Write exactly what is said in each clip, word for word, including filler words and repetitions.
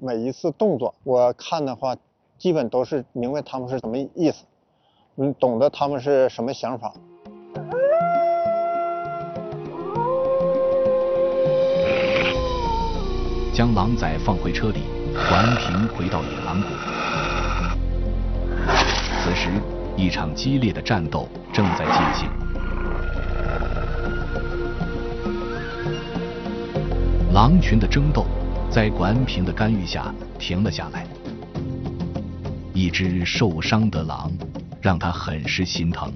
每一次动作，我看的话，基本都是明白他们是什么意思，嗯，懂得他们是什么想法。 将狼崽放回车里，管安平回到野狼谷。此时，一场激烈的战斗正在进行。狼群的争斗在管安平的干预下停了下来。一只受伤的狼让他很是心疼。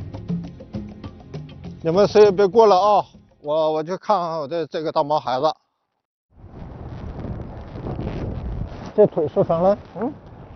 你们谁也别过来啊！我我去看看我的这个大毛孩子。这腿受伤了，嗯，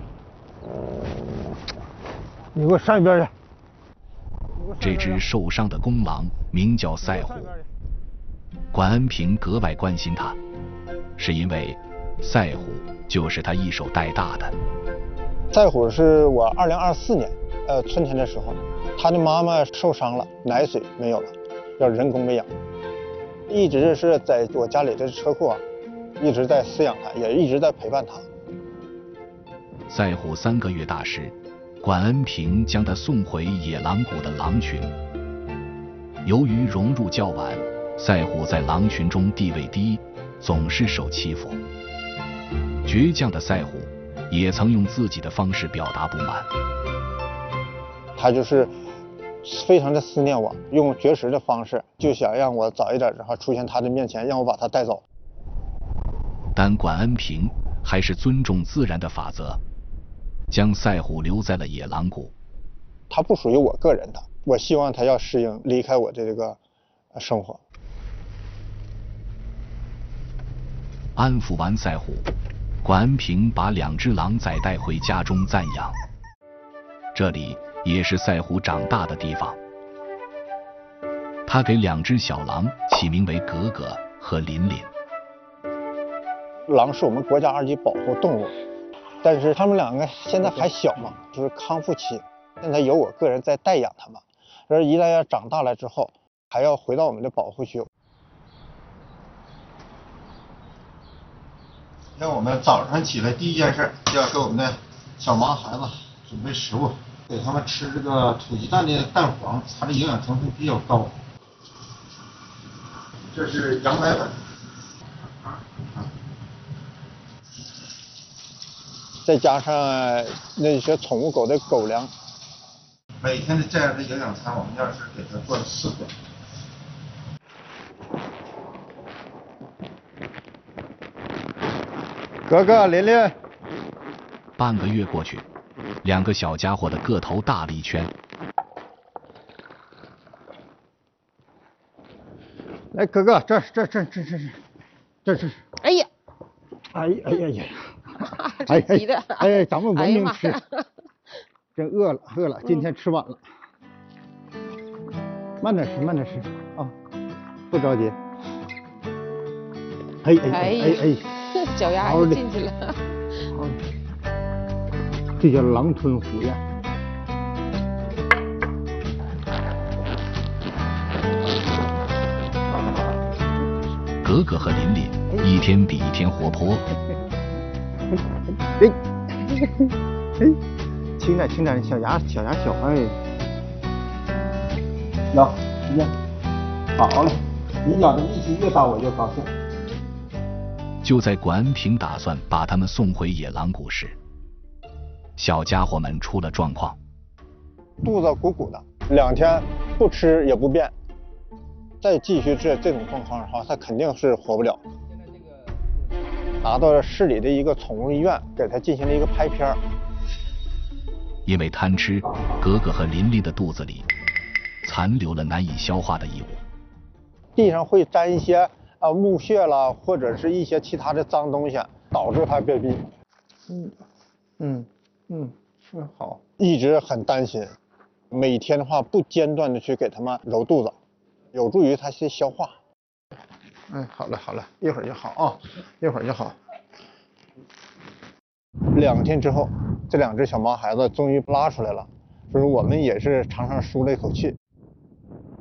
你给我上一边去。 这只受伤的公狼名叫赛虎，管安平格外关心它，是因为赛虎就是他一手带大的。 赛虎是我二零二四年，呃，春天的时候，他的妈妈受伤了，奶水没有了，要人工喂养，一直是在我家里的车库啊，一直在饲养它，也一直在陪伴它。 赛虎三个月大时，管安平将它送回野狼谷的狼群。由于融入较晚，赛虎在狼群中地位低，总是受欺负。倔强的赛虎也曾用自己的方式表达不满。 他就是非常的思念我，用绝食的方式，就想让我早一点然后出现他的面前，让我把他带走。 但管安平还是尊重自然的法则，将赛虎留在了野狼谷。 它不属于我个人的，我希望它要适应离开我的这个生活。 安抚完赛虎，管安平把两只狼崽带回家中暂养。这里也是赛虎长大的地方。他给两只小狼起名为格格和琳琳。 狼是我们国家二级保护动物，但是他们两个现在还小嘛，就是康复期，现在由我个人在代养它们。而一旦要长大了之后，还要回到我们的保护区。那我们早上起来第一件事就要给我们的小毛孩子准备食物，给他们吃这个土鸡蛋的蛋黄，它的营养成分比较高。这是羊奶粉，再加上那些宠物狗的狗粮。每天的这样的营养餐，我们要是给它做四顿。格格、琳琳。 半个月过去，两个小家伙的个头大了一圈。 来，格格，这这这这这这这。 哎呀！ 哎呀哎呀呀！ 哎急的。 哎，咱们文明吃。真饿了，饿了，今天吃晚了。慢点吃，慢点吃啊，不着急。哎哎哎哎哎， 脚丫子进去了。 这叫狼吞虎咽。 格格和琳琳一天比一天活泼。 哎哎，轻点轻点，小牙小牙小，哎，咬，你好了，你咬的力气越大，我越高兴。 就在管安平打算把他们送回野狼谷时，小家伙们出了状况， 肚子鼓鼓的，两天不吃也不便，再继续这这种状况的话，他肯定是活不了。拿到了市里的一个宠物医院，给他进行了一个拍片。 因为贪吃，格格和琳琳的肚子里残留了难以消化的异物， 地上会沾一些啊木屑啦，或者是一些其他的脏东西，导致他便秘。嗯嗯嗯，是好，一直很担心，每天的话不间断的去给他们揉肚子，有助于他去消化。哎，好了好了，一会儿就好啊，一会儿就好。两天之后，这两只小毛孩子终于拉出来了，就是我们也是长长舒了一口气。